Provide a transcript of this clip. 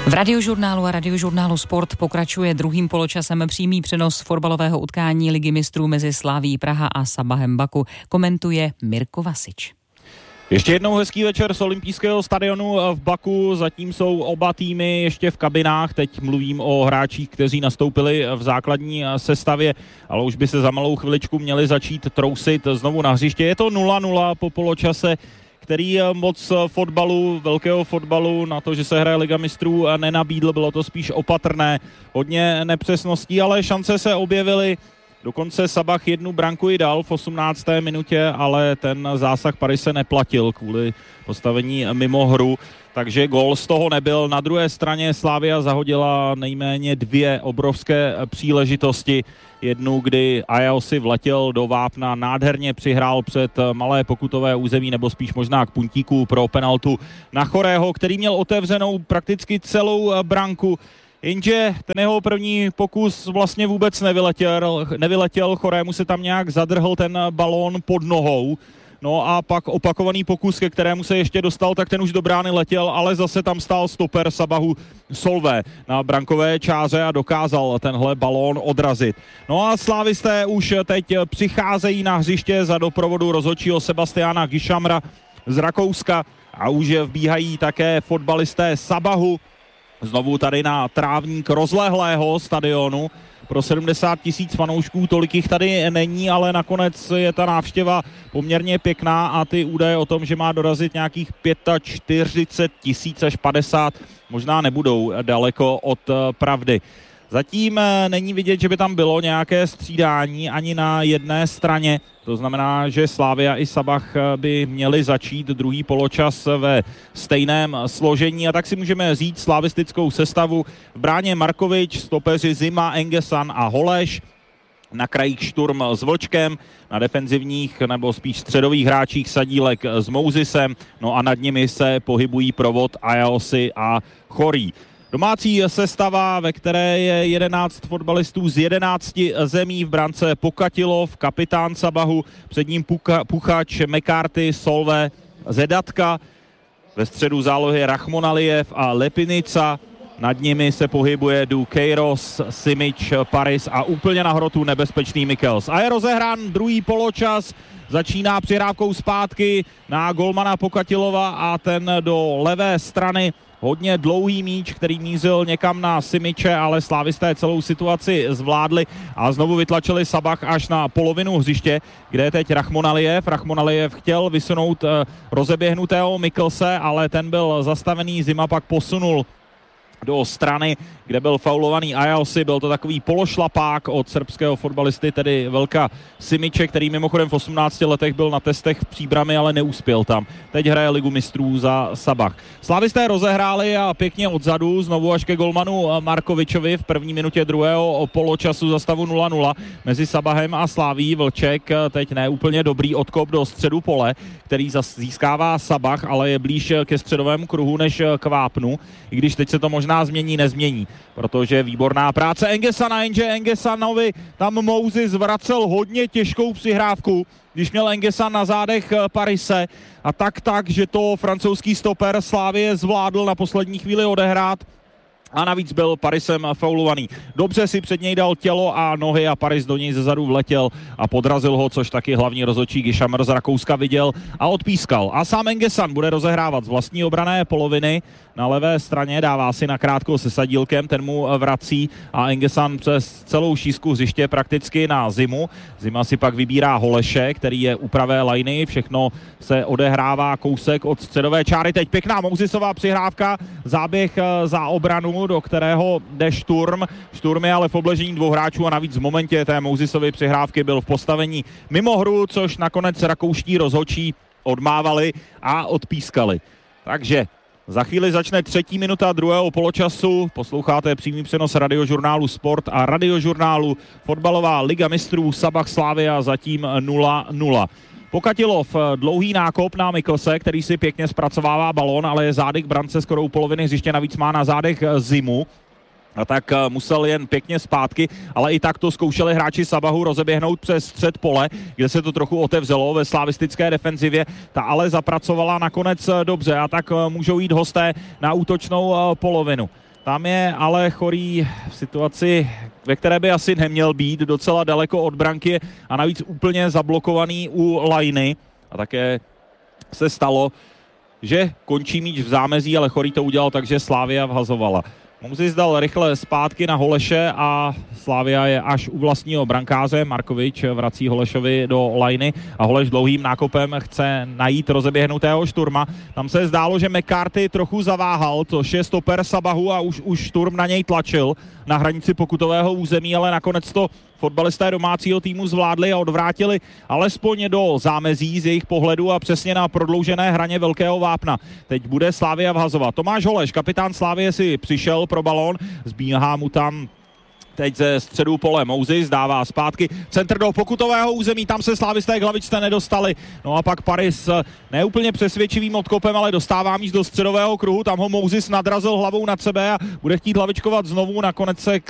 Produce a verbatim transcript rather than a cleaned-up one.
V Radiožurnálu a Radiožurnálu Sport pokračuje druhým poločasem přímý přenos fotbalového utkání Ligy mistrů mezi Slavií Praha a Sabahem Baku. Komentuje Mirko Vasič. Ještě jednou hezký večer z olympijského stadionu v Baku, zatím jsou oba týmy ještě v kabinách, teď mluvím o hráčích, kteří nastoupili v základní sestavě, ale už by se za malou chviličku měli začít trousit znovu na hřiště. Je to nula nula po poločase, který moc fotbalu, velkého fotbalu, na to, že se hraje Liga mistrů, nenabídl, bylo to spíš opatrné, hodně nepřesností, ale šance se objevily. Dokonce Sabah jednu branku i dal v osmnácté minutě, ale ten zásah Parise neplatil kvůli postavení mimo hru, takže gól z toho nebyl. Na druhé straně Slavia zahodila nejméně dvě obrovské příležitosti. Jednu, kdy Ajaosi vletěl do vápna, nádherně přihrál před malé pokutové území, nebo spíš možná k puntíku pro penaltu na Chorého, který měl otevřenou prakticky celou branku. Jenže ten jeho první pokus vlastně vůbec nevyletěl, nevyletěl, Chorému se tam nějak zadrhl ten balón pod nohou. No a pak opakovaný pokus, ke kterému se ještě dostal, tak ten už do brány letěl, ale zase tam stál stoper Sabahu Solvé na brankové čáře a dokázal tenhle balón odrazit. No a slávisté už teď přicházejí na hřiště za doprovodu rozhodčího Sebastiana Gišamra z Rakouska a už vbíhají také fotbalisté Sabahu. Znovu tady na trávník rozlehlého stadionu. Pro sedmdesát tisíc fanoušků tolik jich tady není, ale nakonec je ta návštěva poměrně pěkná a ty údaje o tom, že má dorazit nějakých čtyřicet pět tisíc až padesát, možná nebudou daleko od pravdy. Zatím není vidět, že by tam bylo nějaké střídání ani na jedné straně. To znamená, že Slavia i Sabah by měli začít druhý poločas ve stejném složení a tak si můžeme říct slavistickou sestavu. V bráně Markovič, stopeři Zima, Engesan a Holeš. Na krajích Šturm s Vlčkem, na defenzivních nebo spíš středových hráčích Sadílek s Mouzisem, no a nad nimi se pohybují provod Ajaosi a Chorý. Domácí sestava, ve které je jedenáct fotbalistů z jedenácti zemí, v brance Pokatilov, kapitán Sabahu, před ním Puka, Puchač, McCarthy, Solve, Zedatka, ve středu zálohy Rachmonaliev a Lepinica, nad nimi se pohybuje Du Keiros, Simic, Paris a úplně na hrotu nebezpečný Michels. A je rozehrán druhý poločas, začíná přihrávkou zpátky na golmana Pokatilova a ten do levé strany. Hodně dlouhý míč, který mířil někam na Simiče, ale slávisté celou situaci zvládli a znovu vytlačili Sabah až na polovinu hřiště, kde je teď Rachmonaliev. Rachmonaliev chtěl vysunout uh, rozeběhnutého Michelse, ale ten byl zastavený, Zima pak posunul do strany, kde byl faulovaný Ajaosi. Byl to takový pološlapák od srbského fotbalisty, tedy Velka Simiče, který mimochodem v osmnácti letech byl na testech v Příbrami, ale neuspěl tam. Teď hraje Ligu mistrů za Sabah. Slavisté rozehráli a pěkně odzadu, znovu až ke golmanu Markovičovi v první minutě druhého poločasu za stavu nula nula mezi Sabahem a Slavií. Vlček teď ne úplně dobrý odkop do středu pole, který získává Sabah, ale je blíž ke středovému kruhu než k vápnu, i když teď se to možná změní, nezmění, protože výborná práce Engesana, jenže Engesanovi tam Mouzy zvracel hodně těžkou přihrávku, když měl Engesan na zádech Parise a tak tak, že to francouzský stoper Slavie zvládl na poslední chvíli odehrát a navíc byl Parisem faulovaný. Dobře si před něj dal tělo a nohy a Paris do něj zezadu vletěl a podrazil ho, což taky hlavní rozhodčí Gišamr z Rakouska viděl a odpískal. A sám Engesan bude rozehrávat z vlastní obrané poloviny. Na levé straně dává si nakrátko se Sadílkem, ten mu vrací a Engesan přes celou šířku hřiště prakticky na Zimu. Zima si pak vybírá Holeše, který je u pravé lajny, všechno se odehrává kousek od středové čáry. Teď pěkná Mouzisová přihrávka, záběh za obranu, do kterého jde Šturm. Šturm je ale v obležení dvou hráčů a navíc v momentě té Mouzisovy přihrávky byl v postavení mimo hru, což nakonec rakouští rozhodčí odmávali a odpískali. Takže za chvíli začne třetí minuta druhého poločasu. Posloucháte přímý přenos Radiožurnálu Sport a Radiožurnálu Fotbalová liga mistrů Sabah Slavia zatím nula nula. Pokatilov, dlouhý nákop na Michelse, který si pěkně zpracovává balón, ale je zády k brance skoro u poloviny hřiště, navíc má na zádech Zimu. A tak musel jen pěkně zpátky, ale i tak to zkoušeli hráči Sabahu rozeběhnout přes střed pole, kde se to trochu otevřelo ve slavistické defenzivě. Ta ale zapracovala nakonec dobře a tak můžou jít hosté na útočnou polovinu. Tam je ale Chorý v situaci, ve které by asi neměl být, docela daleko od branky a navíc úplně zablokovaný u lajny. A také se stalo, že končí míč v zámezí, ale Chorý to udělal tak, že Slavia vhazovala. Mouzis dal rychle zpátky na Holeše a Slavia je až u vlastního brankáře. Markovič vrací Holešovi do lajny a Holeš dlouhým nákopem chce najít rozeběhnutého Šturma. Tam se zdálo, že McCarthy trochu zaváhal, což je stoper Sabahu a už, už Šturm na něj tlačil na hranici pokutového území, ale nakonec to fotbalisté domácího týmu zvládli a odvrátili alespoň do zámezí z jejich pohledu a přesně na prodloužené hraně Velkého vápna. Teď bude Slavia vhazovat. Tomáš Holeš, kapitán Slavie, si přišel pro balón, zbíhá mu tam teď ze středu pole Mouzis, dává zpátky centr do pokutového území, tam se slávisté k hlavičce nedostali. No a pak Paris neúplně přesvědčivým odkopem, ale dostává míč do středového kruhu, tam ho Mouzis nadrazil hlavou nad sebe a bude chtít hlavičkovat znovu, nakonec se k